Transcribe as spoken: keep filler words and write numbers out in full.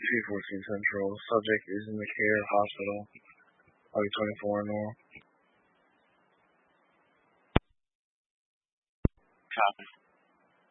three fourteen Central. Subject is in the care of hospital. Are you twenty-four or more? Copy.